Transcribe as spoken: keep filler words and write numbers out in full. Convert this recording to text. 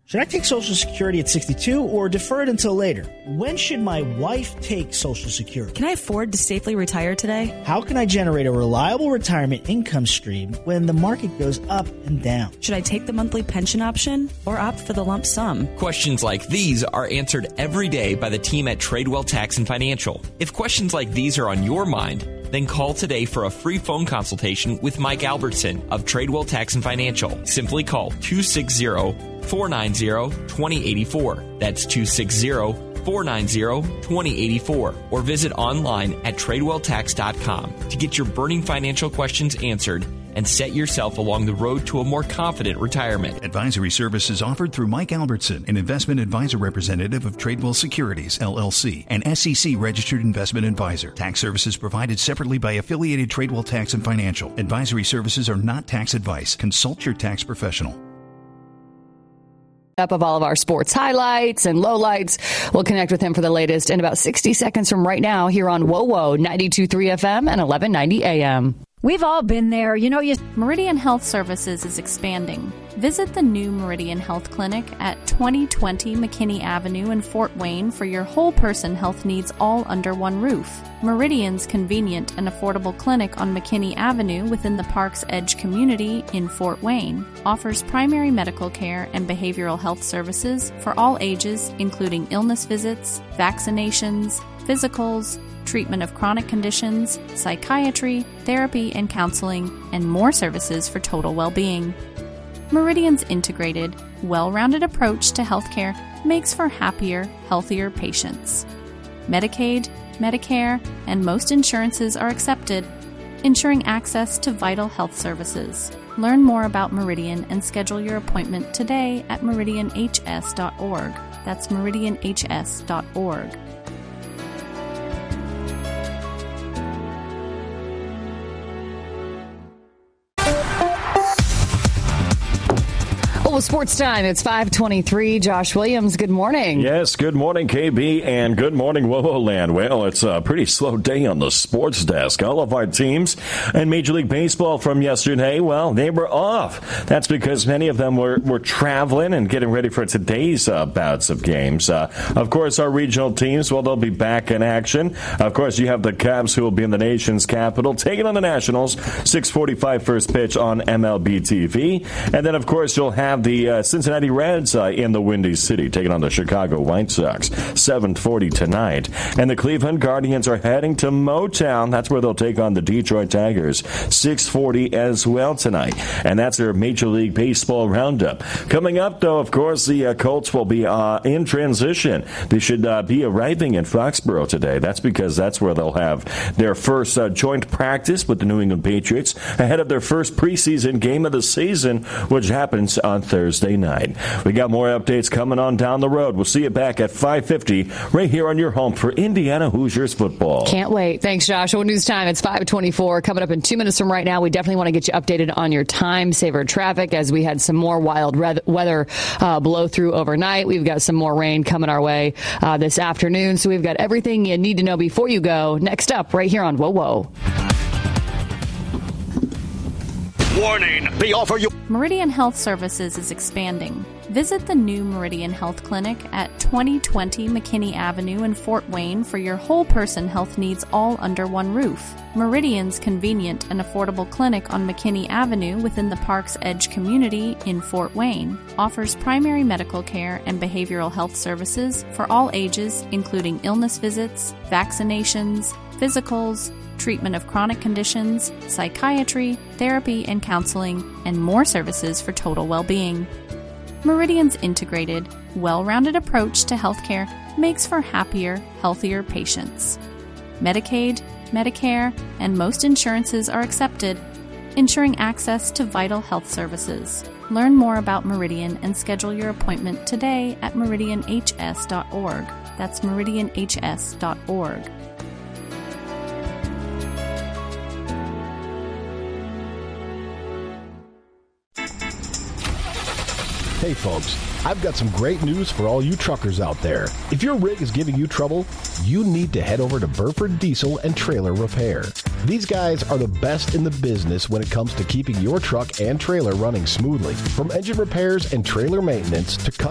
Should I take Social Security at sixty-two or defer it until later? When should my wife take Social Security? Can I afford to safely retire today? How can I generate a reliable retirement income stream when the market goes up and down? Should I take the monthly pension option or opt for the lump sum? Questions like these are answered every day by the team at Tradewell Tax and Financial. If questions like these are on your mind, then call today for a free phone consultation with Mike Albertson of Tradewell Tax and Financial. Simply call two six zero, four nine zero, two zero eight four. That's two six zero, four nine zero, two zero eight four. Or visit online at tradewell tax dot com to get your burning financial questions answered and set yourself along the road to a more confident retirement. Advisory services offered through Mike Albertson, an investment advisor representative of Tradewell Securities, L L C, an S E C-registered investment advisor. Tax services provided separately by affiliated Tradewell Tax and Financial. Advisory services are not tax advice. Consult your tax professional. Up of all of our sports highlights and lowlights. We'll connect with him for the latest in about sixty seconds from right now here on W O W O ninety-two point three F M and eleven ninety A M. We've all been there. You know, you... Meridian Health Services is expanding. Visit the new Meridian Health Clinic at twenty twenty McKinney Avenue in Fort Wayne for your whole person health needs all under one roof. Meridian's convenient and affordable clinic on McKinney Avenue within the Park's Edge community in Fort Wayne offers primary medical care and behavioral health services for all ages, including illness visits, vaccinations, physicals, treatment of chronic conditions, psychiatry, therapy and counseling, and more services for total well-being. Meridian's integrated, well-rounded approach to healthcare makes for happier, healthier patients. Medicaid, Medicare, and most insurances are accepted, ensuring access to vital health services. Learn more about Meridian and schedule your appointment today at meridian h s dot org. That's meridian h s dot org. Well, sports time. It's five twenty-three. Josh Williams, good morning. Yes, good morning, K B, and good morning, W O W O Land. Well, it's a pretty slow day on the sports desk. All of our teams and Major League Baseball from yesterday, well, they were off. That's because many of them were, were traveling and getting ready for today's uh, bouts of games. Uh, of course, our regional teams, well, they'll be back in action. Of course, you have the Cubs, who will be in the nation's capital, taking on the Nationals, six forty-five first pitch on M L B T V. And then, of course, you'll have the uh, Cincinnati Reds uh, in the Windy City, taking on the Chicago White Sox, seven forty tonight. And the Cleveland Guardians are heading to Motown. That's where they'll take on the Detroit Tigers, six forty as well tonight. And that's their Major League Baseball roundup. Coming up, though, of course, the uh, Colts will be uh, in transition. They should uh, be arriving in Foxborough today. That's because that's where they'll have their first uh, joint practice with the New England Patriots ahead of their first preseason game of the season, which happens on Thursday night. We got more updates coming on down the road. We'll see you back at five fifty right here on your home for Indiana Hoosiers football. Can't wait. Thanks, Joshua. News time. It's five twenty-four. Coming up in two minutes from right now, we definitely want to get you updated on your time saver traffic as we had some more wild weather uh, blow through overnight. We've got some more rain coming our way uh, this afternoon. So we've got everything you need to know before you go. Next up, right here on W O W O. Warning, the offer you... Meridian Health Services is expanding. Visit the new Meridian Health Clinic at twenty twenty McKinney Avenue in Fort Wayne for your whole person health needs all under one roof. Meridian's convenient and affordable clinic on McKinney Avenue within the Park's Edge community in Fort Wayne offers primary medical care and behavioral health services for all ages, including illness visits, vaccinations, physicals, treatment of chronic conditions, psychiatry, therapy and counseling, and more services for total well-being. Meridian's integrated, well-rounded approach to healthcare makes for happier, healthier patients. Medicaid, Medicare, and most insurances are accepted, ensuring access to vital health services. Learn more about Meridian and schedule your appointment today at meridian h s dot org. That's meridian h s dot org. Hey folks, I've got some great news for all you truckers out there. If your rig is giving you trouble, you need to head over to Burford Diesel and Trailer Repair. These guys are the best in the business when it comes to keeping your truck and trailer running smoothly. From engine repairs and trailer maintenance to